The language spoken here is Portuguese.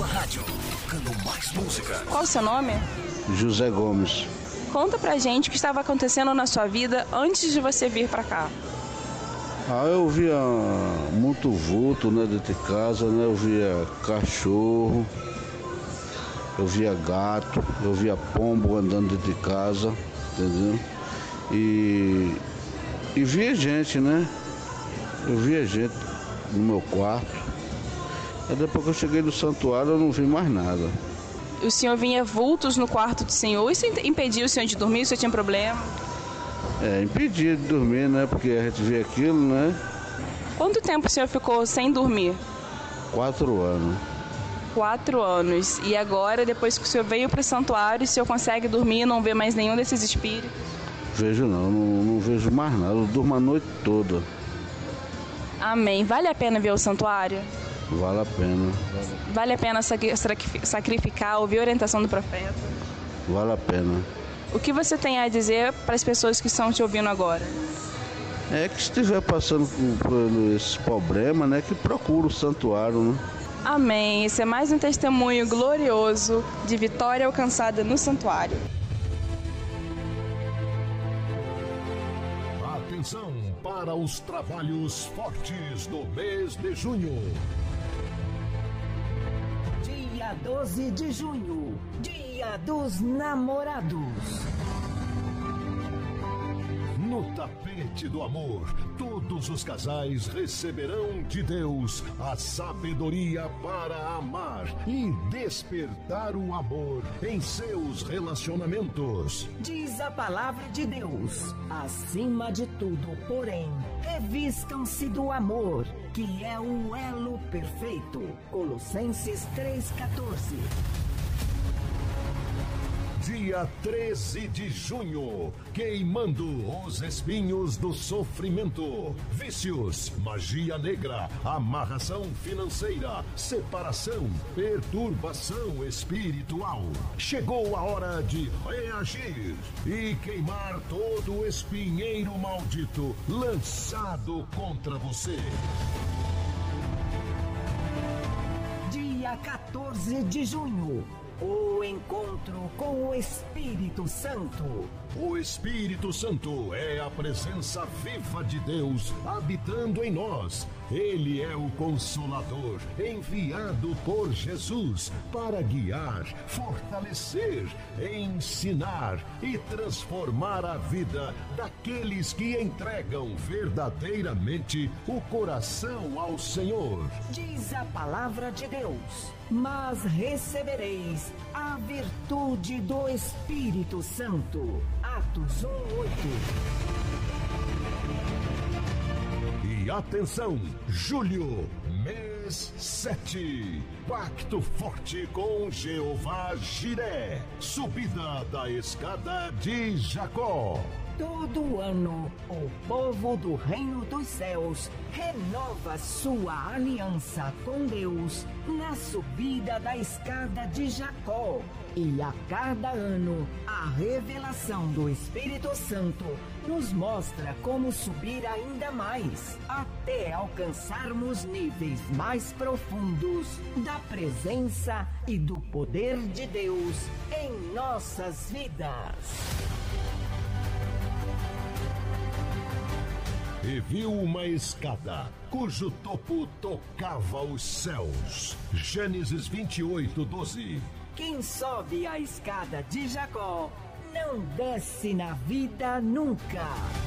sua rádio, tocando mais música. Qual o seu nome? José Gomes. Conta pra gente o que estava acontecendo na sua vida antes de você vir pra cá. Eu via muito vulto, né, dentro de casa, né? Eu via cachorro, eu via gato, eu via pombo andando dentro de casa, entendeu? E via gente, né? Eu via gente no meu quarto. E depois que eu cheguei no santuário eu não vi mais nada. O senhor vinha vultos no quarto do senhor, isso impedia o senhor de dormir? O senhor tinha problema? Impedia de dormir, né? Porque a gente via aquilo, né? Quanto tempo o senhor ficou sem dormir? 4 anos. 4 anos. E agora, depois que o senhor veio para o santuário, o senhor consegue dormir e não vê mais nenhum desses espíritos? Vejo não vejo mais nada. Eu durmo a noite toda. Amém. Vale a pena ver o santuário? Vale a pena. Vale a pena sacrificar, ouvir a orientação do profeta? Vale a pena. O que você tem a dizer para as pessoas que estão te ouvindo agora? Que estiver passando por esse problema, né, que procura o santuário, né? Amém. Esse é mais um testemunho glorioso de vitória alcançada no santuário. Atenção para os trabalhos fortes do mês de junho. Dia 12 de junho, Dia dos Namorados. No tapete do amor, todos os casais receberão de Deus a sabedoria para amar e despertar o amor em seus relacionamentos. Diz a palavra de Deus: acima de tudo, porém, revistam-se do amor, que é o elo perfeito. Colossenses 3,14. Dia 13 de junho, queimando os espinhos do sofrimento, vícios, magia negra, amarração financeira, separação, perturbação espiritual. Chegou a hora de reagir e queimar todo o espinheiro maldito lançado contra você. Dia 14 de junho, o encontro com o Espírito Santo. O Espírito Santo é a presença viva de Deus habitando em nós. Ele é o Consolador enviado por Jesus para guiar, fortalecer, ensinar e transformar a vida daqueles que entregam verdadeiramente o coração ao Senhor. Diz a palavra de Deus: mas recebereis a virtude do Espírito Santo. Atos 1:8. E atenção, julho, mês 7. Pacto forte com Jeová Jiré. Subida da escada de Jacó. Todo ano, o povo do Reino dos Céus renova sua aliança com Deus na subida da escada de Jacó. E a cada ano, a revelação do Espírito Santo nos mostra como subir ainda mais, até alcançarmos níveis mais profundos da presença e do poder de Deus em nossas vidas. E viu uma escada, cujo topo tocava os céus. Gênesis 28:12. Quem sobe a escada de Jacó não desce na vida nunca.